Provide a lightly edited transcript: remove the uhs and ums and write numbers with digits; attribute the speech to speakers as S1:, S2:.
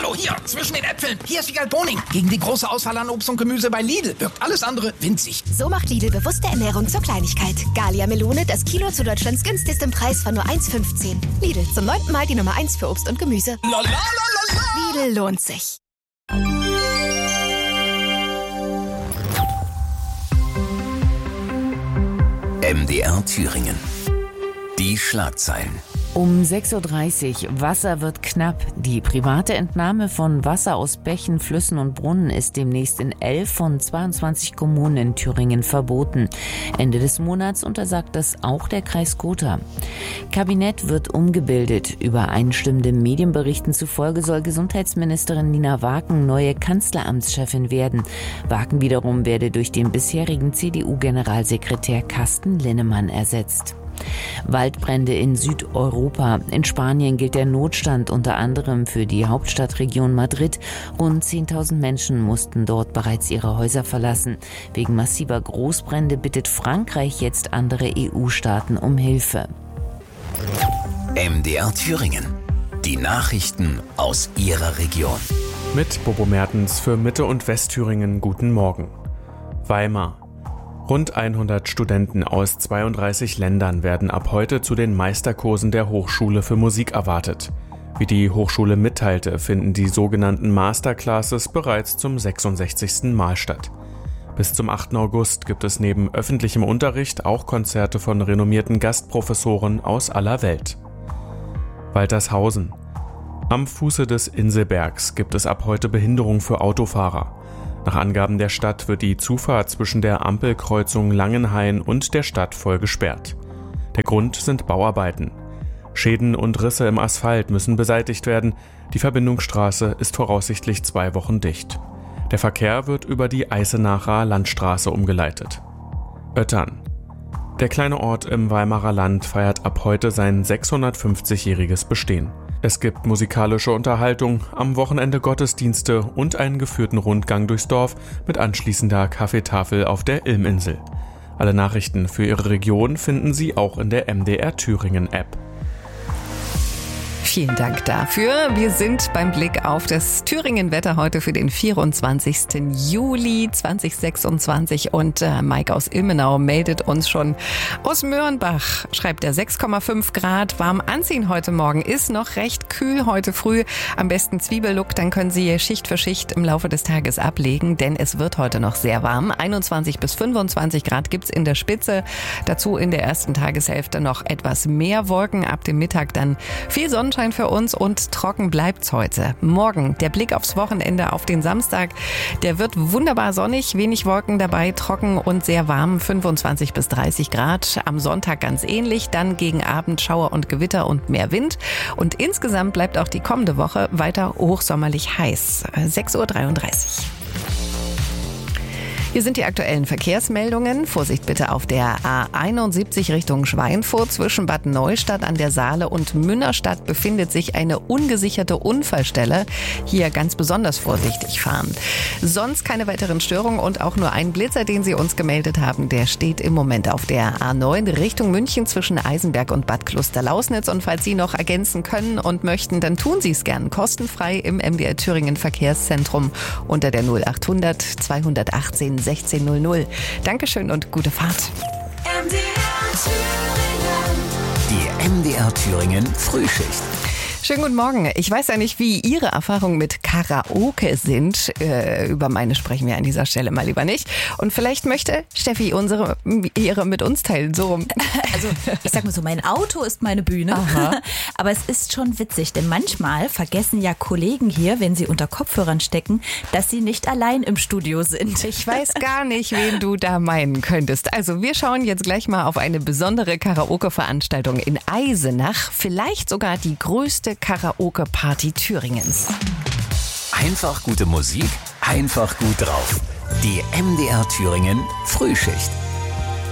S1: Hallo, hier, zwischen den Äpfeln. Hier ist Wiegald Boning. Gegen die große Auswahl an Obst und Gemüse bei Lidl wirkt alles andere winzig.
S2: So macht Lidl bewusste Ernährung zur Kleinigkeit. Gallia Melone, das Kilo zu Deutschlands günstigstem Preis von nur 1,15. Lidl, zum 9. Mal die Nummer 1 für Obst und Gemüse. Lidl lohnt sich.
S3: MDR Thüringen. Die Schlagzeilen.
S4: Um 6.30 Uhr, Wasser wird knapp. Die private Entnahme von Wasser aus Bächen, Flüssen und Brunnen ist demnächst in 11 von 22 Kommunen in Thüringen verboten. Ende des Monats untersagt das auch der Kreis Gotha. Kabinett wird umgebildet. Übereinstimmenden Medienberichten zufolge soll Gesundheitsministerin Nina Waken neue Kanzleramtschefin werden. Waken wiederum werde durch den bisherigen CDU-Generalsekretär Carsten Linnemann ersetzt. Waldbrände in Südeuropa. In Spanien gilt der Notstand unter anderem für die Hauptstadtregion Madrid. Rund 10.000 Menschen mussten dort bereits ihre Häuser verlassen. Wegen massiver Großbrände bittet Frankreich jetzt andere EU-Staaten um Hilfe.
S3: MDR Thüringen. Die Nachrichten aus Ihrer Region.
S5: Mit Bobo Mertens für Mitte- und Westthüringen. Guten Morgen. Weimar. Rund 100 Studenten aus 32 Ländern werden ab heute zu den Meisterkursen der Hochschule für Musik erwartet. Wie die Hochschule mitteilte, finden die sogenannten Masterclasses bereits zum 66. Mal statt. Bis zum 8. August gibt es neben öffentlichem Unterricht auch Konzerte von renommierten Gastprofessoren aus aller Welt. Waltershausen. Am Fuße des Inselbergs gibt es ab heute Behinderung für Autofahrer. Nach Angaben der Stadt wird die Zufahrt zwischen der Ampelkreuzung Langenhain und der Stadt voll gesperrt. Der Grund sind Bauarbeiten. Schäden und Risse im Asphalt müssen beseitigt werden. Die Verbindungsstraße ist voraussichtlich 2 Wochen dicht. Der Verkehr wird über die Eisenacher Landstraße umgeleitet. Oettern. Der kleine Ort im Weimarer Land feiert ab heute sein 650-jähriges Bestehen. Es gibt musikalische Unterhaltung, am Wochenende Gottesdienste und einen geführten Rundgang durchs Dorf mit anschließender Kaffeetafel auf der Ilminsel. Alle Nachrichten für Ihre Region finden Sie auch in der MDR Thüringen App.
S6: Vielen Dank dafür. Wir sind beim Blick auf das Thüringen-Wetter heute für den 24. Juli 2026 und Mike aus Ilmenau meldet uns schon aus Möhrenbach. Schreibt er 6,5 Grad, warm anziehen heute Morgen, ist noch recht kühl heute früh. Am besten Zwiebellook, dann können Sie Schicht für Schicht im Laufe des Tages ablegen, denn es wird heute noch sehr warm. 21 bis 25 Grad gibt's in der Spitze. Dazu in der ersten Tageshälfte noch etwas mehr Wolken, ab dem Mittag dann viel Sonnenschein für uns und trocken bleibt's heute. Morgen der Blick aufs Wochenende, auf den Samstag. Der wird wunderbar sonnig, wenig Wolken dabei, trocken und sehr warm, 25 bis 30 Grad. Am Sonntag ganz ähnlich, dann gegen Abend Schauer und Gewitter und mehr Wind. Und insgesamt bleibt auch die kommende Woche weiter hochsommerlich heiß. 6.33 Uhr. Hier sind die aktuellen Verkehrsmeldungen. Vorsicht bitte auf der A71 Richtung Schweinfurt. Zwischen Bad Neustadt an der Saale und Münnerstadt befindet sich eine ungesicherte Unfallstelle. Hier ganz besonders vorsichtig fahren. Sonst keine weiteren Störungen und auch nur ein Blitzer, den Sie uns gemeldet haben. Der steht im Moment auf der A9 Richtung München zwischen Eisenberg und Bad Klosterlausnitz. Und falls Sie noch ergänzen können und möchten, dann tun Sie es gern kostenfrei im MDR Thüringen Verkehrszentrum unter der 0800 218 1600. Dankeschön und gute Fahrt.
S3: Die MDR Thüringen Frühschicht.
S6: Schönen guten Morgen. Ich weiß ja nicht, wie Ihre Erfahrungen mit Karaoke sind. Über meine sprechen wir an dieser Stelle mal lieber nicht. Und vielleicht möchte Steffi ihre mit uns teilen. So.
S7: Also ich sag mal so, mein Auto ist meine Bühne. Aha. Aber es ist schon witzig, denn manchmal vergessen ja Kollegen hier, wenn sie unter Kopfhörern stecken, dass sie nicht allein im Studio sind.
S6: Ich weiß gar nicht, wen du da meinen könntest. Also wir schauen jetzt gleich mal auf eine besondere Karaoke-Veranstaltung in Eisenach. Vielleicht sogar die größte Karaoke-Party Thüringens.
S3: Einfach gute Musik, einfach gut drauf. Die MDR Thüringen Frühschicht.